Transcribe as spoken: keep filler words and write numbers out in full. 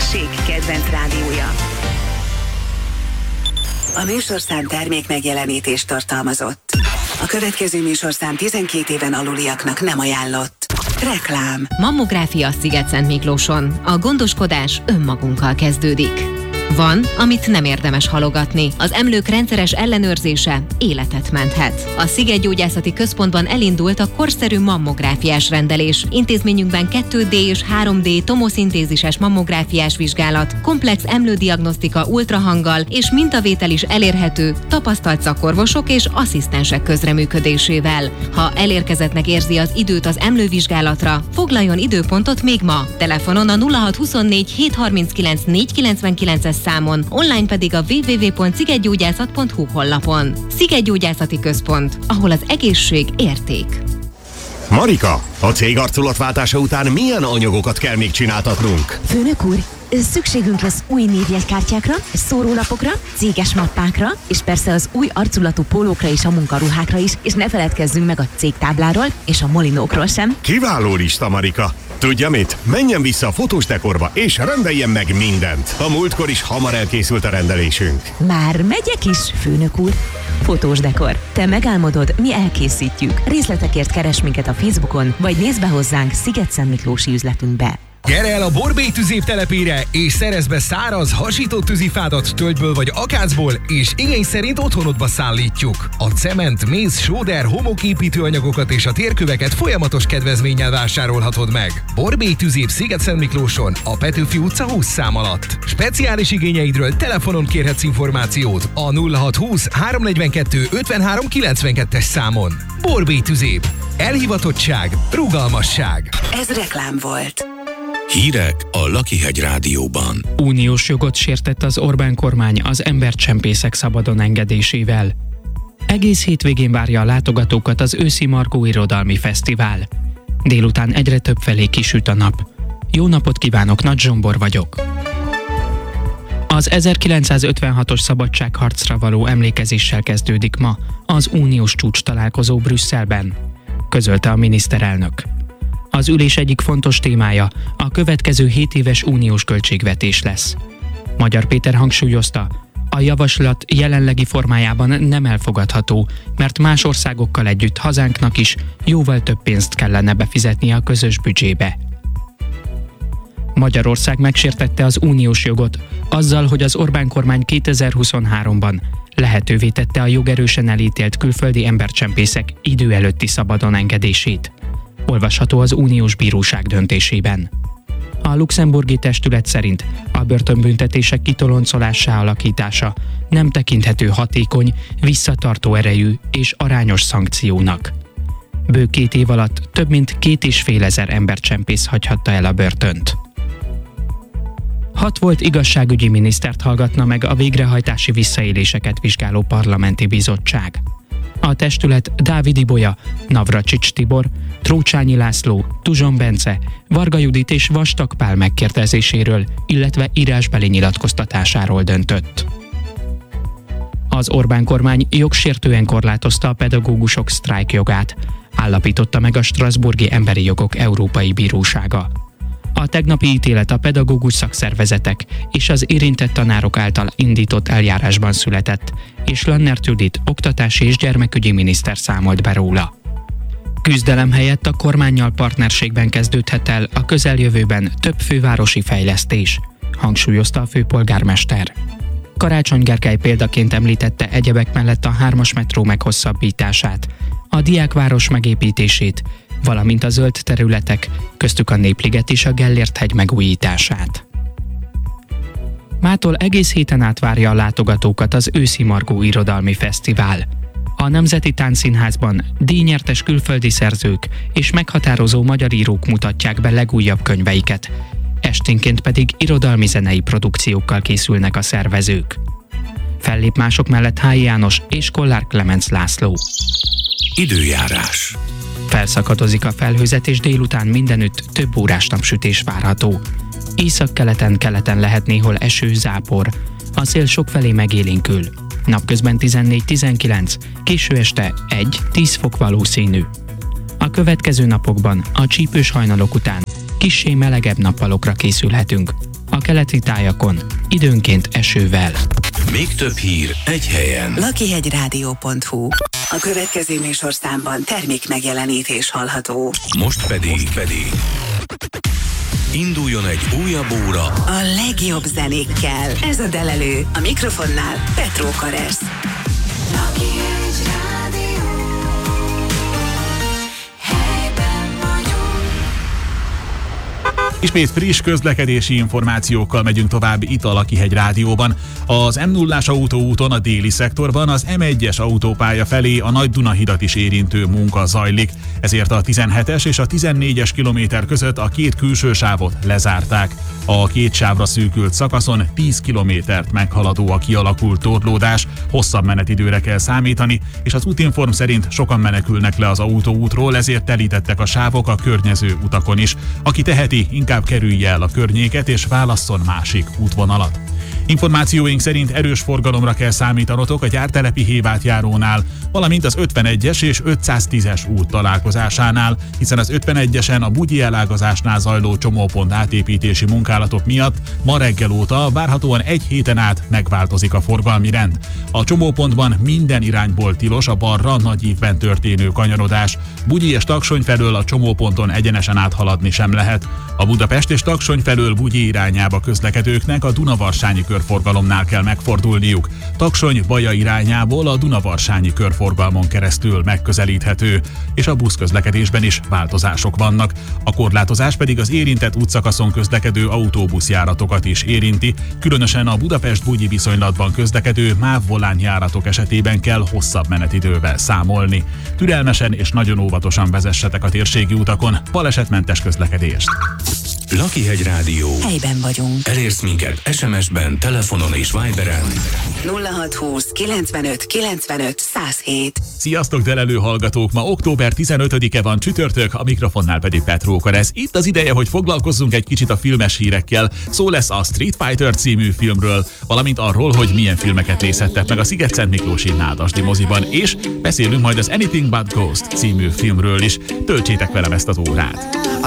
közösség kedvenc rádiója. A műsorszám termék megjelenítést tartalmazott. A következő műsorszám tizenkét éven aluliaknak nem ajánlott. Reklám. Mammográfia Szigetszentmiklóson. A gondoskodás önmagunkkal kezdődik. Van, amit nem érdemes halogatni. Az emlők rendszeres ellenőrzése életet menthet. A Szigetgyógyászati Központban elindult a korszerű mammográfiás rendelés. Intézményünkben kettő dé és három dé tomoszintézises mammográfiás vizsgálat, komplex emlődiagnosztika ultrahanggal és mintavétel is elérhető tapasztalt szakorvosok és asszisztensek közreműködésével. Ha elérkezettnek érzi az időt az emlővizsgálatra, foglaljon időpontot még ma. Telefonon a nulla hat huszonnégy hétszázharminckilenc négyszázkilencvenkilences számon, online pedig a double-u double-u double-u pont szigetgyógyászat pont hu honlapon. Szigetgyógyászati Központ, ahol az egészség érték. Marika, a cég arculatváltása után milyen anyagokat kell még csináltatnunk? Főnök úr, szükségünk lesz új névjegykártyákra, szórólapokra, céges mappákra, és persze az új arculatú pólókra és a munkaruhákra is, és ne feledkezzünk meg a cégtábláról és a molinókról sem. Kiváló lista, Marika! Tudja mit? Menjen vissza a fotós dekorba, és rendeljen meg mindent. A múltkor is hamar elkészült a rendelésünk. Már megyek is, főnök úr. Fotós dekor. Te megálmodod, mi elkészítjük. Részletekért keres minket a Facebookon, vagy nézd be hozzánk Szigetszentmiklósi üzletünkbe. Gyere el a Borbély tüzév telepére, és szerezz be száraz, hasított tűzifádat tölgyből vagy akácból, és igény szerint otthonodba szállítjuk. A cement, mész, sóder, homoképítőanyagokat és a térköveket folyamatos kedvezménnyel vásárolhatod meg. Borbély tüzév Szigetszentmiklóson, a Petőfi utca húsz szám alatt. Speciális igényeidről telefonon kérhetsz információt a nulla hat húsz háromszáznegyvenkettő ötvenhárom kilencvenkettes számon. Borbély tüzév. Elhivatottság, rugalmasság. Ez reklám volt. Hírek a Lakihegy Rádióban. Uniós jogot sértett az Orbán kormány az embercsempészek szabadon engedésével. Egész hétvégén várja a látogatókat az őszi Margó Irodalmi Fesztivál. Délután egyre több felé kisüt a nap. Jó napot kívánok, Nagy Zsombor vagyok. Az ezerkilencszázötvenhatos szabadságharcra való emlékezéssel kezdődik ma az uniós csúcs találkozó Brüsszelben, közölte a miniszterelnök. Az ülés egyik fontos témája a következő hét éves uniós költségvetés lesz. Magyar Péter hangsúlyozta, a javaslat jelenlegi formájában nem elfogadható, mert más országokkal együtt hazánknak is jóval több pénzt kellene befizetnie a közös büdzsébe. Magyarország megsértette az uniós jogot azzal, hogy az Orbán kormány kétezer-huszonháromban lehetővé tette a jogerősen elítélt külföldi embercsempészek idő előtti szabadon engedését. Olvasható az uniós bíróság döntésében. A luxemburgi testület szerint a börtönbüntetések kitoloncolássá alakítása nem tekinthető hatékony, visszatartó erejű és arányos szankciónak. Bő két év alatt több mint két és fél ezer embercsempész hagyhatta el a börtönt. Hat volt igazságügyi minisztert hallgatna meg a végrehajtási visszaéléseket vizsgáló parlamenti bizottság. A testület Dávid Ibolya, Navracsics Tibor, Trócsányi László, Tuzson Bence, Varga Judit és Vastag Pál megkérdezéséről, illetve írásbeli nyilatkoztatásáról döntött. Az Orbán kormány jogsértően korlátozta a pedagógusok sztrájkjogát, állapította meg a Strasbourgi Emberi Jogok Európai Bírósága. A tegnapi ítélet a pedagógus szakszervezetek és az érintett tanárok által indított eljárásban született, és Lannert Judit oktatási és gyermekügyi miniszter számolt be róla. Küzdelem helyett a kormánnyal partnerségben kezdődhet el a közeljövőben több fővárosi fejlesztés, hangsúlyozta a főpolgármester. Karácsony Gergely példaként említette egyebek mellett a hármas metró meghosszabbítását, a Diákváros megépítését, valamint a zöld területek, köztük a Népliget és a Gellért-hegy megújítását. Mától egész héten át várja a látogatókat az őszi Margó Irodalmi Fesztivál. A Nemzeti Táncszínházban díjnyertes külföldi szerzők és meghatározó magyar írók mutatják be legújabb könyveiket, esténként pedig irodalmi-zenei produkciókkal készülnek a szervezők. Fellép mások mellett Hály János és Kollár Klemenc László. Időjárás. Felszakadozik a felhőzet, és délután mindenütt több órás napsütés várható. Északkeleten, keleten lehet néhol eső, zápor. A szél sokfelé megélénkül. Napközben tizennégy-tizenkilenc, késő este egy-tíz fok valószínű. A következő napokban a csípős hajnalok után kissé melegebb nappalokra készülhetünk. a keleti tájakon időnként esővel. Még több hír egy helyen. lakihegyrádió pont hu. A következő műsorszámban termék megjelenítés hallható. Most pedig, Most pedig induljon egy újabb óra A legjobb zenékkel. Ez a Delelő. A mikrofonnál Petró Karesz. Ismét friss közlekedési információkkal megyünk tovább itt a Lakihegy Rádióban. Az em nullás autóúton a déli szektorban az em egyes autópálya felé a Nagy Dunahidat is érintő munka zajlik, ezért a tizenhetes és a tizennégyes kilométer között a két külső sávot lezárták. A két sávra szűkült szakaszon tíz kilométert meghaladó a kialakult torlódás, hosszabb menetidőre kell számítani, és az Útinform szerint sokan menekülnek le az autóútról, ezért telítettek a sávok a környező utakon is. Aki teheti, inkább kerülje el a környéket és válasszon másik útvonalat. Információink szerint erős forgalomra kell számítanotok a Gyártelepi Hévátjárónál, valamint az ötvenegyes és ötszáztízes út találkozásánál, hiszen az ötvenegyesen a Bugyi elágazásnál zajló csomópont átépítési munkálatok miatt ma reggel óta várhatóan egy héten át megváltozik a forgalmi rend. A csomópontban minden irányból tilos a balra Nagyívben történő kanyarodás. Bugyi és Taksony felől a csomóponton egyenesen áthaladni sem lehet. A Budapest és Taksony felől Bugyi irányába közlekedőknek a Dunavarsányi körforgalomnál kell megfordulniuk. Taksony-Baja irányából a Dunavarsányi körforgalmon keresztül megközelíthető, és a buszközlekedésben is változások vannak. A korlátozás pedig az érintett útszakaszon közlekedő autóbuszjáratokat is érinti, különösen a Budapest-Bugyi viszonylatban közlekedő MÁV-Volán járatok esetében kell hosszabb menetidővel számolni. Türelmesen és nagyon óvatosan vezessetek a térségi utakon, balesetmentes közlekedést. Lakihegy Rádió. Helyben vagyunk. Elérsz minket es em es-ben, telefonon és Viberen. nulla hat húsz kilencvenöt kilencvenöt száz hét. Sziasztok, delelő hallgatók! Ma október tizenötödike van, csütörtök, a mikrofonnál pedig Petró Karesz. Itt az ideje, hogy foglalkozzunk egy kicsit a filmes hírekkel. Szó lesz a Street Fighter című filmről, valamint arról, hogy milyen filmeket nézhettek meg a Sziget-Szent Miklósi Nádasdy moziban, és beszélünk majd az Anything But Ghost című filmről is. Töltsétek velem ezt az órát! A